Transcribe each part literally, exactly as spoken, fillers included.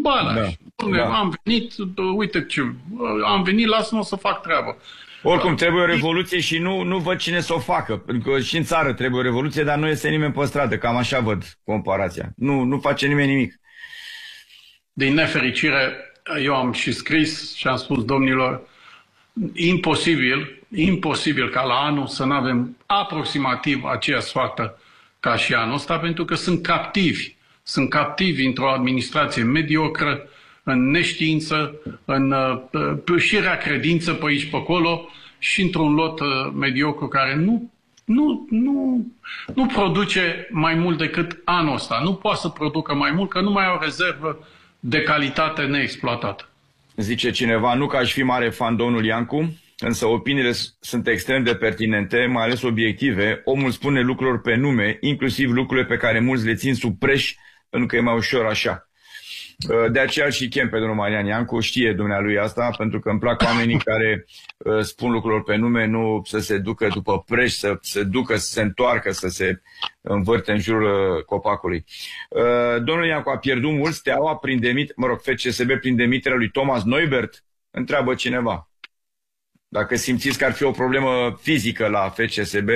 Balaș. Da, da. Am venit, uite ce, am venit, lasă-mă să fac treabă. Oricum, trebuie o revoluție și nu, nu văd cine să o facă. Pentru că și în țară trebuie o revoluție, dar nu este nimeni pe stradă. Cam așa văd comparația. Nu, nu face nimeni nimic. Din nefericire, eu am și scris și am spus domnilor, imposibil, imposibil ca la anul să nu avem aproximativ aceeași soartă ca și anul ăsta, pentru că sunt captivi. Sunt captivi într-o administrație mediocră, în neștiință, în uh, și rea credință pe aici, pe acolo, și într-un lot uh, mediocru care nu, nu, nu, nu produce mai mult decât anul ăsta. Nu poate să producă mai mult, că nu mai au rezervă de calitate neexploatată. Zice cineva, nu că aș fi mare fan domnul Iancu, însă opiniile sunt extrem de pertinente, mai ales obiective. Omul spune lucrurilor pe nume, inclusiv lucrurile pe care mulți le țin sub preș, pentru că e mai ușor așa. De aceea și chem pe domnul Marian Iancu, știe dumnealui asta, pentru că îmi plac oamenii care uh, spun lucrurilor pe nume, nu să se ducă după preș, să se ducă, să se întoarcă, să se învârte în jurul uh, copacului. Uh, domnul Iancu a pierdut mult, Steaua prin demit, mă rog, F C S B prin demiterea lui Thomas Neubert? Întreabă cineva. Dacă simțiți că ar fi o problemă fizică la F C S B.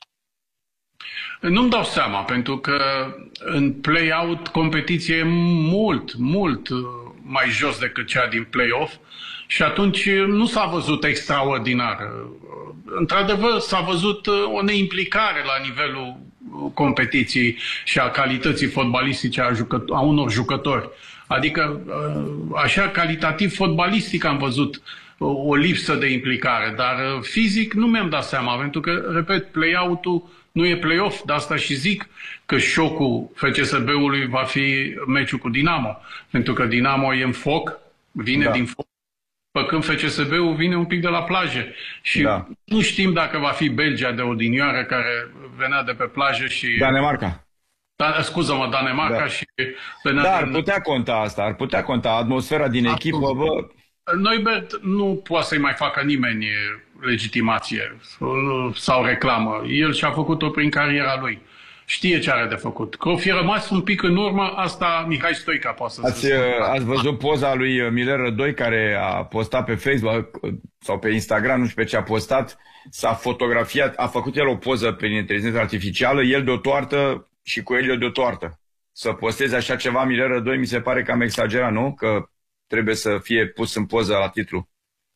Nu-mi dau seama, pentru că în play-out competiție e mult, mult mai jos decât cea din play-off și atunci nu s-a văzut extraordinar. Într-adevăr, s-a văzut o neimplicare la nivelul competiției și a calității fotbalistice a, jucă- a unor jucători. Adică, așa, calitativ fotbalistic am văzut o lipsă de implicare, dar fizic nu mi-am dat seama, pentru că, repet, play-out-ul nu e play-off, de asta și zic că șocul F C S B-ului va fi meciul cu Dinamo. Pentru că Dinamo e în foc, vine da. din foc, pe când F C S B-ul vine un pic de la plajă. Și da. nu știm dacă va fi Belgia de odinioară care venea de pe plajă și... Danemarca. Da, scuză-mă, Danemarca da. și... Da, ar putea conta asta, ar putea conta atmosfera din Atunci, echipă, bă... Neubert nu poate să-i mai facă nimeni legitimație sau reclamă. El și-a făcut-o prin cariera lui. Știe ce are de făcut. Că o fi rămas un pic în urmă, asta Mihai Stoica poate să ați, se spună. Ați văzut poza lui Miler Rădoi care a postat pe Facebook sau pe Instagram, nu știu pe ce a postat, s-a fotografiat, a făcut el o poză prin inteligență artificială, el de o toartă și cu el de o toartă. Să posteze așa ceva Miler Rădoi mi se pare cam exagerat, nu? Că trebuie să fie pus în poză la titlu.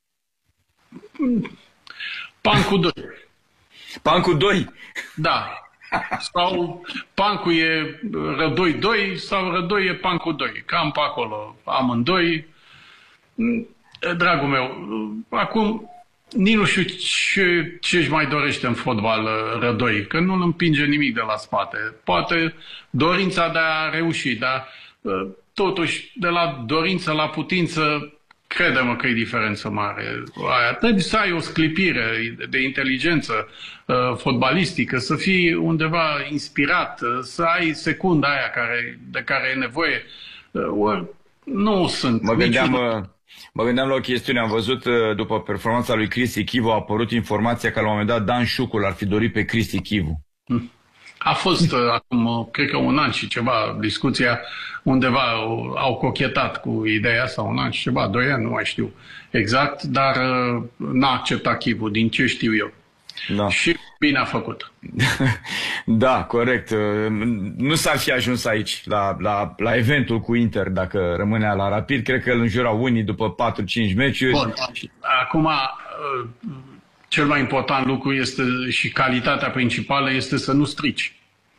Pancul doi. Pancul doi? Da. Sau Pancul e Rădoi doi sau Rădoi e Pancul doi. Cam pe acolo amândoi. Dragul meu, acum nici nu știu ce, ce își mai dorește în fotbal Rădoi, că nu îl împinge nimic de la spate. Poate dorința de a reuși, dar totuși de la dorință la putință, crede-mă că e diferență mare. Aia. Trebuie să ai o sclipire de inteligență uh, fotbalistică, să fii undeva inspirat, uh, să ai secunda aia care, de care e nevoie. Uh, ori nu sunt. Mă gândeam, niciun... mă gândeam la o chestiune. Am văzut, uh, după performanța lui Cristi Chivu, a apărut informația că la un moment dat Dan Șucul ar fi dorit pe Cristi Chivu. Hmm. A fost uh, acum, uh, cred că un an și ceva, discuția undeva uh, au cochetat cu ideea asta, un an și ceva, doi ani, nu mai știu exact, dar uh, n-a acceptat Chivu, din ce știu eu. Da. Și bine a făcut. Da, corect. Nu s-ar fi ajuns aici, la, la, la eventul cu Inter, dacă rămânea la Rapid. Cred că îl înjurau unii după patru cinci meciuri. Bun. Acum, uh, cel mai important lucru este și calitatea principală este să nu strici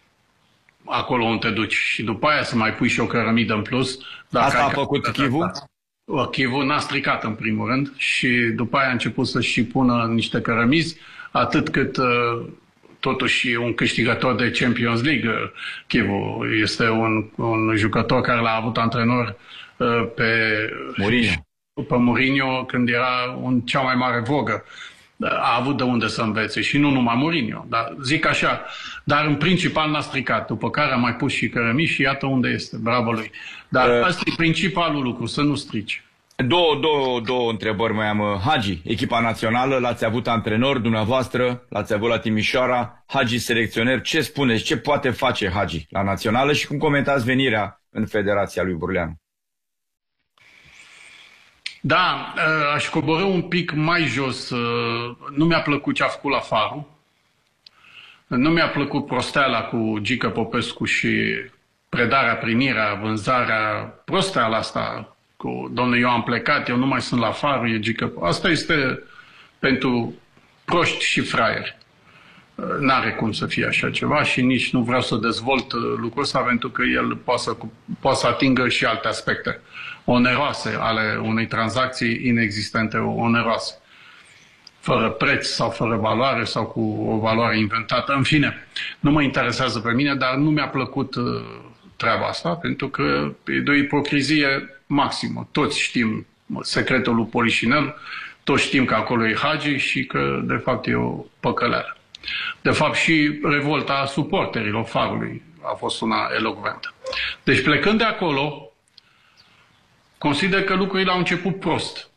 acolo unde te duci. Și după aia să mai pui și o cărămidă în plus. Asta a făcut Chivu? Chivu n-a stricat în primul rând și după aia a început să-și și pună niște cărămizi, atât cât totuși un câștigător de Champions League. Chivu este un, un jucător care l-a avut antrenor pe Mourinho. pe Mourinho când era un cea mai mare vogă. A avut de unde să învețe și nu numai Mourinho, dar zic așa, dar în principal n-a stricat, după care a mai pus și cărămizi și iată unde este, bravo lui. Dar uh, ăsta e principalul lucru, să nu strici. Două, două, două întrebări mai am. Hagi, echipa națională, l-ați avut antrenor dumneavoastră, l-ați avut la Timișoara, Hagi selecționer, ce spuneți, ce poate face Hagi la națională și cum comentați venirea în Federația lui Burleanu? Da, aș coborî un pic mai jos. Nu mi-a plăcut ce a făcut la Faru. Nu mi-a plăcut prosteala cu Gică Popescu și predarea, primirea, vânzarea, prosteala asta cu domnul, eu am plecat, eu nu mai sunt la Faru, e Gică. Asta este pentru proști și fraieri. N-are cum să fie așa ceva și nici nu vreau să dezvolt lucrul ăsta pentru că el poate să, poate să atingă și alte aspecte oneroase ale unei tranzacții inexistente, oneroase, fără preț sau fără valoare sau cu o valoare inventată. În fine, nu mă interesează pe mine, dar nu mi-a plăcut treaba asta pentru că e de o ipocrizie maximă. Toți știm secretul lui Polișinel, toți știm că acolo e Hagi și că de fapt e o păcăleală. De fapt și revolta suporterilor Farului a fost una elocventă. Deci plecând de acolo, consider că lucrurile au început prost.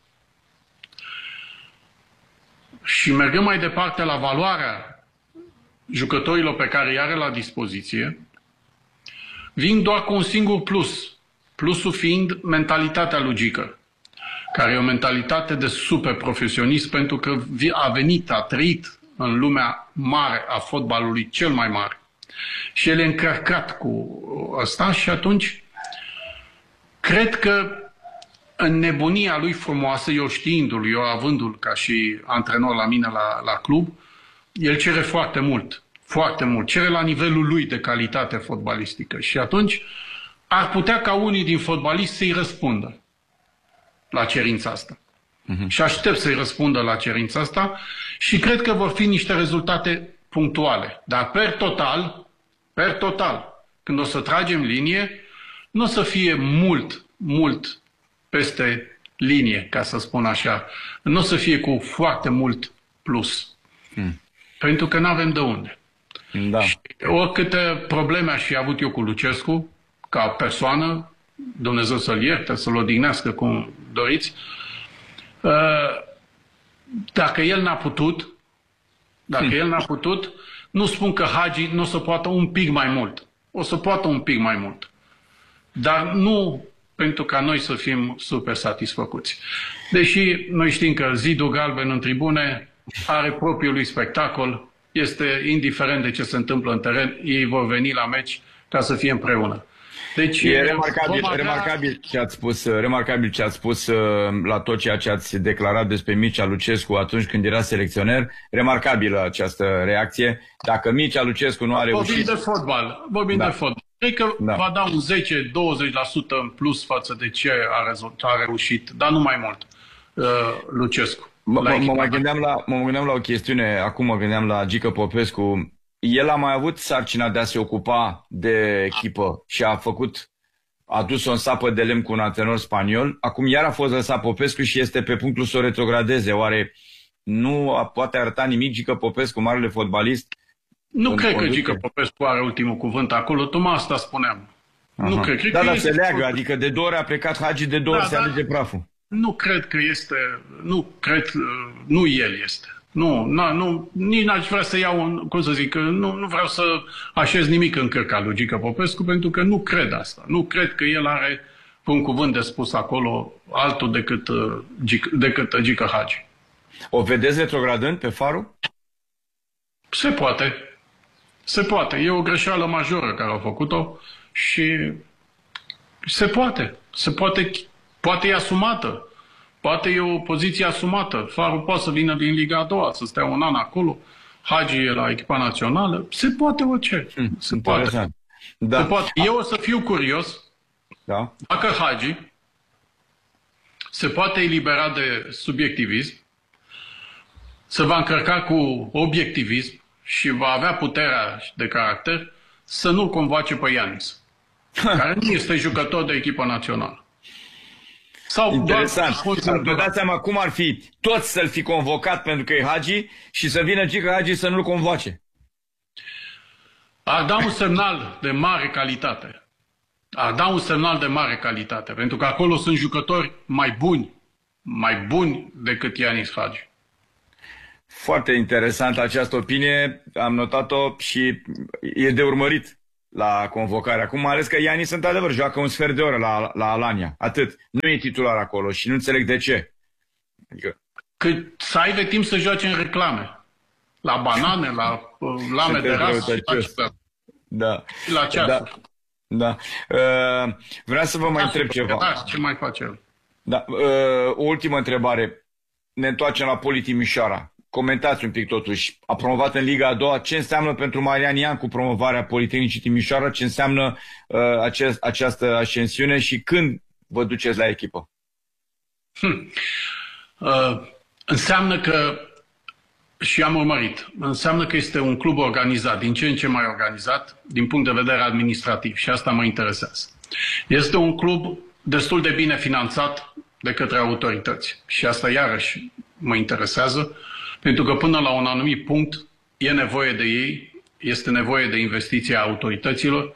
Și mergând mai departe la valoarea jucătorilor pe care îi are la dispoziție, vin doar cu un singur plus. Plusul fiind mentalitatea lui Gică, care e o mentalitate de super profesionist pentru că a venit, a trăit în lumea mare a fotbalului cel mai mare. Și el e încărcat cu ăsta și atunci cred că în nebunia lui frumoasă, eu știindu-l, eu avându-l ca și antrenor la mine la, la club, el cere foarte mult, foarte mult, cere la nivelul lui de calitate fotbalistică și atunci ar putea ca unii din fotbaliști să-i răspundă la cerința asta. Uh-huh. Și aștept să-i răspundă la cerința asta și cred că vor fi niște rezultate punctuale. Dar per total, per total, când o să tragem linie, nu o să fie mult, mult peste linie, ca să spun așa. Nu o să fie cu foarte mult plus. Hmm. Pentru că nu avem de unde. Da. Și oricâte probleme aș fi avut eu cu Lucescu, ca persoană, Dumnezeu să-l ierte, să-l odihnească cum doriți, dacă el n-a putut, dacă hmm. el n-a putut, nu spun că Hagi nu o să poată un pic mai mult. O să poată un pic mai mult. Dar nu pentru ca noi să fim super satisfăcuți. Deși noi știm că Zidul Galben în tribune are propriul lui spectacol, este indiferent de ce se întâmplă în teren, ei vor veni la meci ca să fie împreună. Deci, e remarcabil, avea... remarcabil, ce ați spus, remarcabil ce ați spus la tot ceea ce ați declarat despre Mircea Lucescu atunci când era selecționer. Remarcabilă această reacție. Dacă Mircea Lucescu nu a reușit... Vorbim de fotbal. Vorbim da. de fotbal. Cred că da. va da un zece douăzeci la sută în plus față de ce a, rezult, a reușit, dar nu mai mult, uh, Lucescu. Mă, mă, mai gândeam la, mă gândeam la o chestiune, acum mă gândeam la Gică Popescu. El a mai avut sarcina de a se ocupa de echipă și a făcut, a dus-o în sapă de lemn cu un antrenor spaniol. Acum iar a fost lăsat Popescu și este pe punctul să o retrogradeze. Oare nu poate arăta nimic Gică Popescu, marele fotbalist? Nu cred că Gică Popescu are ultimul cuvânt acolo, tocmai asta spuneam. Aha. Nu cred. cred da, că dar se leagă, adică de două ori a plecat Hagi, de două da, ori se alege praful. Nu cred că este, nu cred, nu el este. Nu, na, nu, nici n-aș vrea să iau, un, cum să zic, nu, nu vreau să așez nimic în cărca lui Gică Popescu, pentru că nu cred asta. Nu cred că el are un cuvânt de spus acolo altul decât, decât Gică Hagi. O vedeți retrogradând pe Faru? Se poate. Se poate. E o greșeală majoră care au făcut-o și se poate. Se poate, poate e asumată. Poate e o poziție asumată. Farul poate să vină din Liga a doua, să stea un an acolo. Hagi e la echipa națională. Se poate orice. Hmm, se poate. Da. Se poate. Eu o să fiu curios da. dacă Hagi se poate elibera de subiectivism, se va încărca cu obiectivism și va avea puterea de caracter să nu-l convoace pe Ianis, care nu este jucător de echipă națională. Sau interesant. Vă dați seama cum ar fi toți să-l fi convocat pentru că e Hagi și să vină Gică Hagi să nu-l convoace. Ar da un semnal de mare calitate. Ar da un semnal de mare calitate, pentru că acolo sunt jucători mai buni, mai buni decât Ianis Hagi. Foarte interesant această opinie, am notat-o și e de urmărit. la convocare acum, mai ales că Ianis, într-adevăr, joacă un sfert de oră la, la Alania. Atât. Nu e titular acolo și nu înțeleg de ce. Adică... Că să aibă timp să joace în reclame. La banane, la lame de rasă și da. la ceasuri. Da. da. Uh, vreau să vă mai întreb ceva. Da, ce mai face el? Da. Uh, o ultimă întrebare. Ne întoarcem la Poli Timișoara. Comentați un pic totuși. A promovat în Liga a doua. Ce înseamnă pentru Marian Iancu promovarea Politehnicii Timișoara? Ce înseamnă uh, acest, această ascensiune și când vă duceți la echipă? Hmm. Uh, înseamnă că, și am urmărit, înseamnă că este un club organizat, din ce în ce mai organizat, din punct de vedere administrativ. Și asta mă interesează. Este un club destul de bine finanțat de către autorități. Și asta iarăși mă interesează, pentru că până la un anumit punct e nevoie de ei, este nevoie de investiția autorităților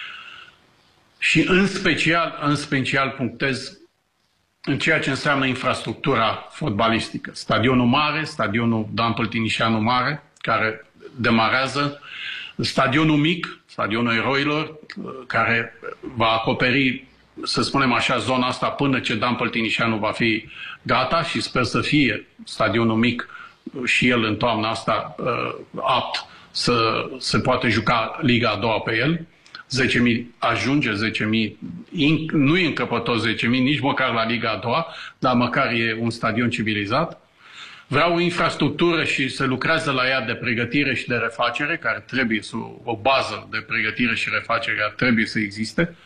și în special, în special punctez în ceea ce înseamnă infrastructura fotbalistică. Stadionul mare, stadionul Dan Păltinișanu Mare, care demarează, stadionul mic, stadionul Eroilor, care va acoperi, să spunem așa, zona asta până ce Dan Păltinișanu va fi gata și sper să fie stadionul mic și el în toamna asta apt să se poate juca Liga a doua pe el. zece mii ajunge, zece mii, nu e încăpător zece mii, nici măcar la Liga a doua, dar măcar e un stadion civilizat. Vreau o infrastructură și se lucrează la ea de pregătire și de refacere, care trebuie să, o bază de pregătire și refacere care trebuie să existe.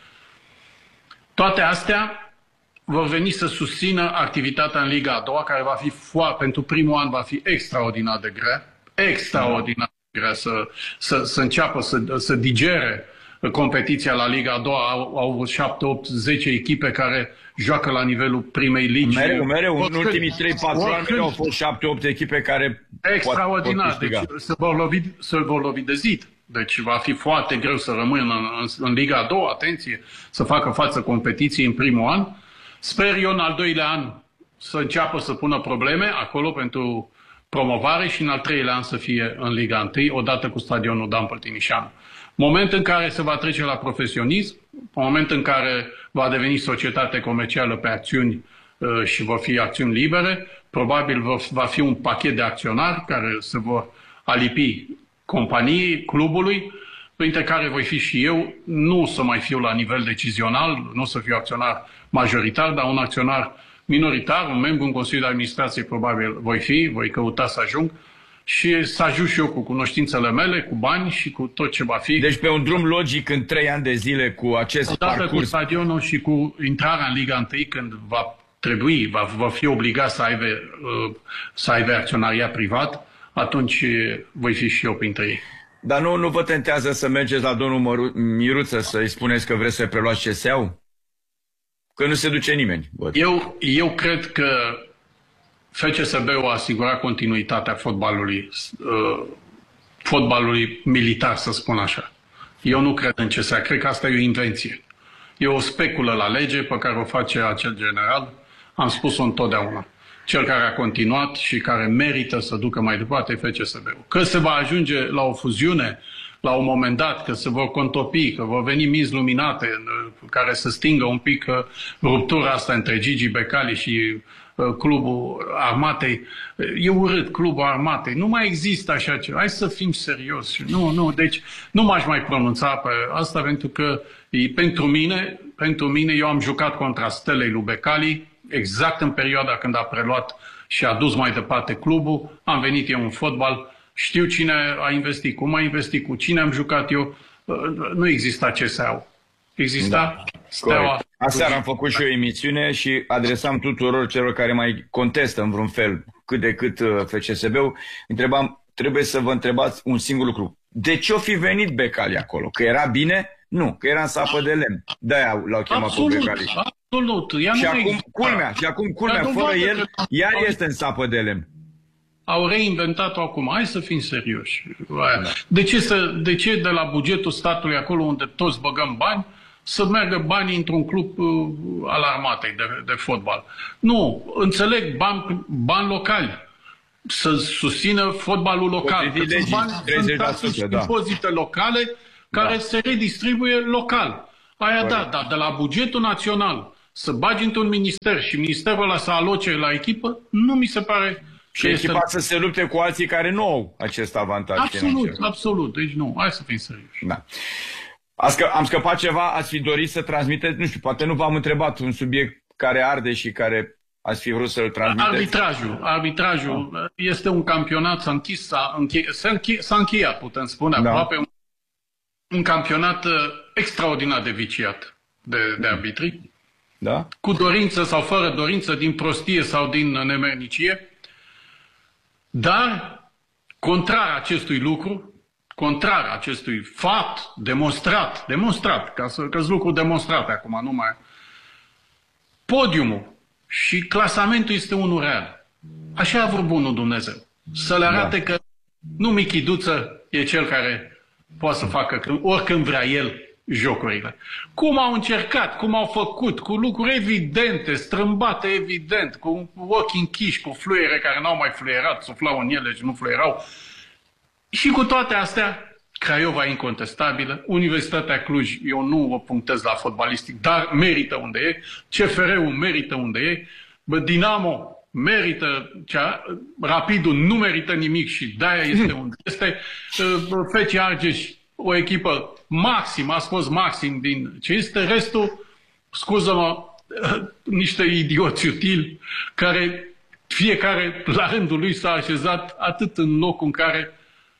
Toate astea vor veni să susțină activitatea în Liga a doua, care va fi foarte, pentru primul an va fi extraordinar de grea, extraordinar de grea să, să, să înceapă să, să digere competiția la Liga a doua. Au, au șapte, opt, zece echipe care joacă la nivelul primei ligi. Mereu, mereu. În ultimii trei patru ani au fost șapte, opt echipe care extraordinar. Pot, pot deci se vor, lovi, se vor lovi de zid. Deci va fi foarte greu să rămână în, în, în Liga a doua, atenție, să facă față competiției în primul an. Sper eu în al doilea an să înceapă să pună probleme acolo pentru promovare și în al treilea an să fie în Liga unu, odată cu stadionul Dan Păltinișanu. Moment în care se va trece la profesionism, moment în care va deveni societate comercială pe acțiuni uh, și vor fi acțiuni libere, probabil va fi un pachet de acționari care se vor alipi companiei, clubului, printre care voi fi și eu, nu să mai fiu la nivel decizional, nu să fiu acționar majoritar, dar un acționar minoritar, un membru în Consiliul de Administrație probabil voi fi, voi căuta să ajung și să ajung și eu cu cunoștințele mele, cu bani și cu tot ce va fi. Deci pe un drum logic în trei ani de zile cu acest odată parcurs. Cu stadionul și cu intrarea în Liga unu, când va trebui, va, va fi obligat să aibă, să aibă acționaria privat, atunci voi fi și eu printre ei. Dar nu, nu vă tentează să mergeți la domnul Miruță să-i spuneți că vreți să preluați C S A-ul? Că nu se duce nimeni. Eu, eu cred că F C S B-ul a asigurat continuitatea fotbalului, uh, fotbalului militar, să spun așa. Eu nu cred în C S A, cred că asta e o invenție. E o speculă la lege pe care o face acel general, am spus-o întotdeauna. Cel care a continuat și care merită să ducă mai departe F C S B-ul. Că se va ajunge la o fuziune la un moment dat, că se vor contopi, că vor veni minți luminate care să stingă un pic ruptura asta între Gigi Becali și Clubul Armatei. E urât, Clubul Armatei. Nu mai există așa ceva. Hai să fim serioși. Nu, nu. Deci nu m-aș mai pronunța pe asta pentru că pentru mine, pentru mine eu am jucat contra stelei lui Becali exact în perioada când a preluat și a dus mai departe clubul. Am venit eu în fotbal. Știu cine a investit, cum a investit, cu cine am jucat eu. Nu exista C S A-ul. Exista da, Steaua. Aseară am făcut și o emisiune și adresam tuturor celor care mai contestă în vreun fel cât de cât F C S B-ul. Întrebam, trebuie să vă întrebați un singur lucru. De ce o fi venit Becali acolo? Că era bine? Nu, că era în sapă de lemn. De-aia l-au chemat pe Becali. Absolut. Ea și, nu acum, exista. culmea, și acum culmea, fără el, iar este în sapă de lemn. Au reinventat-o acum. Hai să fim serioși. De ce, să, de ce de la bugetul statului, acolo unde toți băgăm bani, să meargă banii într-un club uh, al armatei de, de fotbal? Nu. Înțeleg bani, bani locali. Să susțină fotbalul local. Sunt bani, sunt taxe și impozite locale care da. se redistribuie local. Aia Corect. da, dar de la bugetul național să bagi într-un minister și ministerul ăla să aloce la echipă, nu mi se pare... Și echipa să se lupte cu alții care nu au acest avantaj. Absolut, financiar. absolut. Deci nu, hai să fim serioși. Da. Am scăpat ceva, ați fi dorit să transmiteți, nu știu, poate nu v-am întrebat un subiect care arde și care ați fi vrut să-l transmiteți? Arbitrajul. Arbitrajul da. Este un campionat, s-a închis, s-a încheiat, s-a încheiat, putem spune, da. aproape un, un campionat extraordinar de viciat de, de arbitri. Da? Cu dorință sau fără dorință, din prostie sau din nemernicie. Dar, contrar acestui lucru, contrar acestui fapt demonstrat, demonstrat, ca să că-s lucruri demonstrate acum, nu mai... Podiumul și clasamentul este unul real. Așa a vrut bunul Dumnezeu. Să le arate da. Că nu Michiduță e cel care poate să facă oricând vrea el jocurile. Cum au încercat, cum au făcut, cu lucruri evidente, strâmbate evident, cu ochii închiși, cu fluiere care n-au mai fluierat, suflau în ele și nu fluierau. Și cu toate astea, Craiova incontestabilă, Universitatea Cluj, eu nu o punctez la fotbalistic, dar merită unde e, C F R-ul merită unde e, Dinamo merită, cea, Rapidul nu merită nimic și de-aia este unde este, F C Argeș, o echipă maxim, a scos maxim din ce este, restul, scuză-mă, niște idioți utili care fiecare la rândul lui s-a așezat atât în locul în care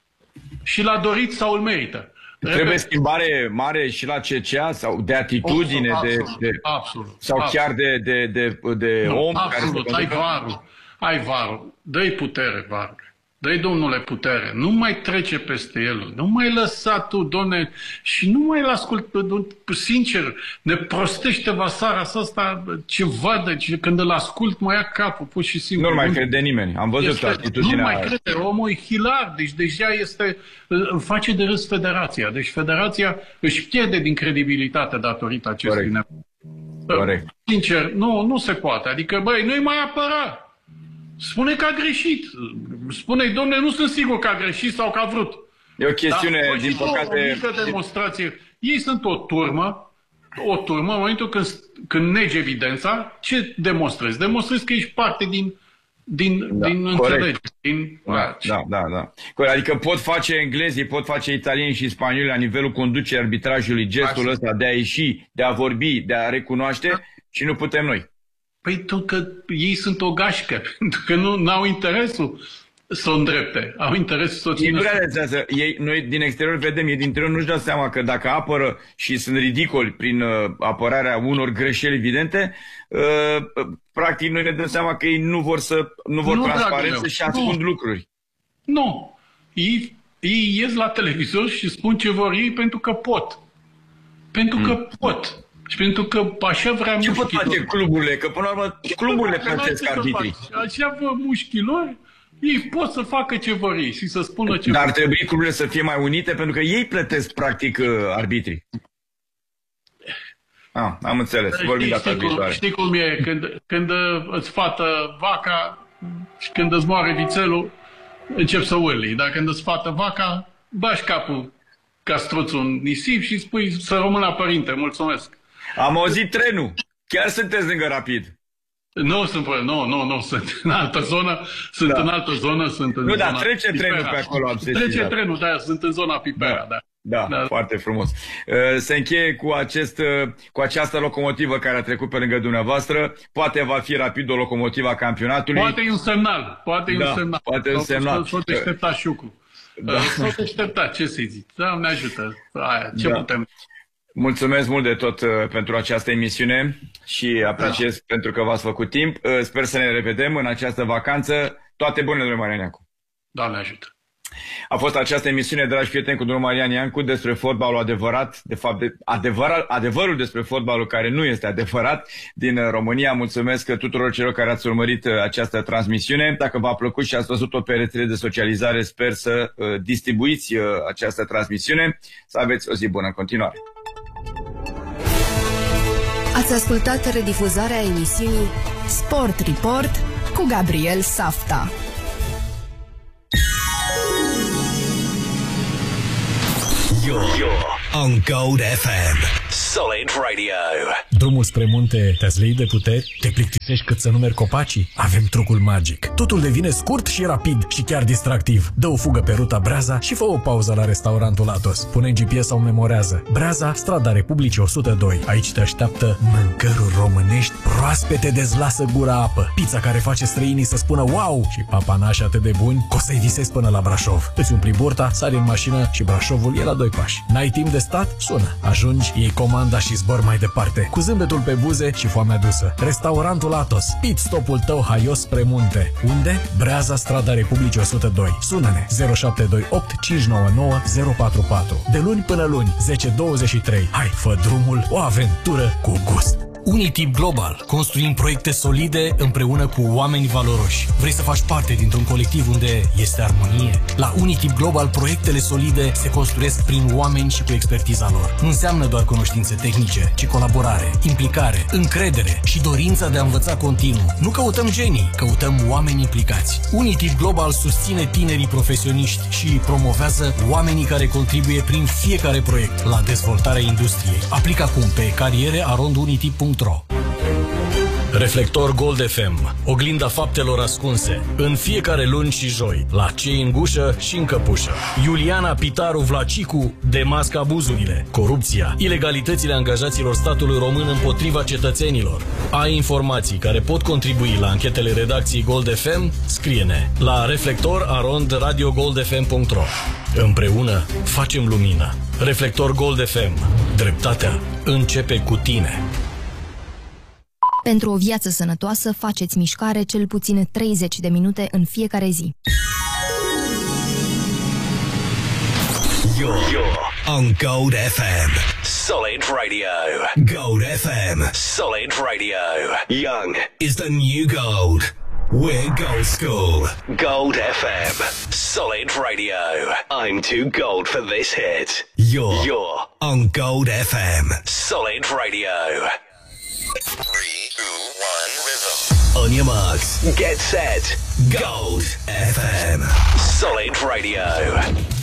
și l-a dorit sau îl merită. Trebuie Repet, schimbare mare și la C C A sau de atitudine absolut, de, de, absolut, sau absolut. chiar de, de, de, de nu, om absolut, care ai varul, ai varul, dă-i putere varul. Dă-i, domnule, putere, nu mai trece peste el, nu mai lăsa tu, domne, și nu mai l-ascult, sincer, ne prostește vasara asta ceva, deci când îl ascult mă ia capul, pur și simplu. Nu mai crede nimeni, am văzut este, atitudinea. Nu mai crede, omul e hilar, deci deja este, face de râs federația, deci federația își pierde din credibilitate datorită acestui nevoie. Corect. Sincer, nu, nu se poate, adică, băi, nu-i mai apăra. Spune că a greșit. Spune-i, domne, nu sunt sigur că a greșit sau că a vrut. E o chestiune, da? din păcate... O mică demonstrație. Ei sunt o turmă, o turmă, în momentul când, când negi evidența, ce demonstrezi? Demonstrezi că ești parte din, din, da, din înțelegere. Din... Da, da, da, da. Adică pot face englezii, pot face italieni și spanioli la nivelul conducerii arbitrajului gestul Așa. ăsta de a ieși, de a vorbi, de a recunoaște da. Și nu putem noi. Păi tu că ei sunt o gașcă, pentru că nu au interesul să o îndrepte, au interesul să o țină. Ei nu realizează, ei, noi din exterior vedem, ei din interior nu-și dau seama că dacă apără și sunt ridicoli prin uh, apărarea unor greșeli evidente, uh, practic noi ne dăm seama că ei nu vor, să, nu vor nu, transparență și ascund nu. lucruri. Nu, ei, ei ies la televizor și spun ce vor ei pentru că pot. Pentru că hmm. pot. Și pentru că așa vrea ce mușchilor. Ce pot face cluburile? Că până la urmă cluburile plătesc arbitrii. Așa vă mușchilor, ei pot să facă ce vor ei și să spună ce Dar ar trebui cluburile să fie mai unite pentru că ei plătesc practic arbitrii. Ah, am înțeles. Vorbim data viitoare. Știi cum e? Când, când îți fată vaca și când îți moare vițelul, încep să urli. Dar când îți fată vaca, bași capul castruțul în nisip și spui să rămână părinte. Mulțumesc. Am auzit trenul. Chiar sunteți lângă Rapid. Nu, sunt, nu, nu, nu, sunt în altă zonă, sunt da. în altă zonă, sunt în Nu, zona dar trece Pipera. trenul pe acolo. Trece trenul, da, sunt în zona Pipera, da. Da, da, da, foarte frumos. Se încheie cu, acest, cu această locomotivă care a trecut pe lângă dumneavoastră. Poate va fi Rapid o locomotivă a campionatului. Poate e un semnal, poate e da, un semnal. Poate e un semnal. S-o deștepta șucu. Da. S-o deștepta, ce să-i zic? Da, ne ajută. Aia, ce da. putem... Mulțumesc mult de tot uh, pentru această emisiune și apreciez da. pentru că v-ați făcut timp. Uh, sper să ne revedem în această vacanță. Toate bune, domnule Marian Iancu. Doamne ajută. A fost această emisiune, dragi prieteni, cu domnul Marian Iancu despre fotbalul adevărat, de fapt de, adevăr, adevărul despre fotbalul care nu este adevărat din România. Mulțumesc tuturor celor care ați urmărit această transmisiune. Dacă v-a plăcut și ați văzut-o pe rețele de socializare, sper să uh, distribuiți uh, această transmisiune. Să aveți o zi bună în continuare. Ați ascultat redifuzarea emisiunii Sport Report cu Gabriel Safta. You're, you're on Gold F M. Solid Radio. Drumul spre munte te-ați leit de puteri? Te plictisești cât să numeri copacii? Avem trucul magic. Totul devine scurt și rapid și chiar distractiv. Dă o fugă pe ruta Breaza și fă o pauză la restaurantul Atos. Pune în G P S sau memorează. Breaza, strada Republicii o sută doi. Aici te așteaptă mâncăruri românești proaspete, dezlasă gura apă. Pizza care face străinii să spună wow și papanași atât de buni că o să-i visezi până la Brașov. Îți umpli burta, sari în mașină și Brașovul e la doi pași. N-ai timp de stat? Sună. Ajungi, iei comanda și zbor mai departe. Cu zâmbetul pe buze și foamea dusă. Restaurantul Atos. Pit stopul tău haios spre munte. Unde? Breaza, strada Republicii o sută doi. Sună-ne zero șapte doi opt cinci nouă nouă zero patru patru. De luni până luni, zece douăzeci și trei. Hai, fă drumul, o aventură cu gust. Unitip Global. Construim proiecte solide împreună cu oameni valoroși. Vrei să faci parte dintr-un colectiv unde este armonie? La Unitip Global, proiectele solide se construiesc prin oameni și cu expertiza lor. Nu înseamnă doar cunoștințe tehnice, ci colaborare, implicare, încredere și dorința de a învăța continuu. Nu căutăm genii, căutăm oameni implicați. Unitip Global susține tinerii profesioniști și promovează oamenii care contribuie prin fiecare proiect la dezvoltarea industriei. Aplică acum pe cariere arond unitip punct ro. Reflector Gold F M, oglinda faptelor ascunse, în fiecare luni și joi, la Cei în gușă și în căpușă. Iuliana Pitaru Vlacicu demască abuzurile, corupția, ilegalitățile angajaților statului român împotriva cetățenilor. Ai informații care pot contribui la anchetele redacției Gold F M? Scrie-ne la reflector arond radio gold f m punct ro. Împreună facem lumină. Reflector Gold F M. Dreptatea începe cu tine. Pentru o viață sănătoasă, faceți mișcare cel puțin treizeci de minute în fiecare zi. You're, you're on Gold F M. Solid Radio. Gold F M. Solid Radio. Young is the new gold. We're Gold School. Gold F M. Solid Radio. I'm too gold for this hit. You're, you're on Gold F M. Solid Radio. Three, two, one, rhythm. On your marks, get set. Gold F M. Solid Radio.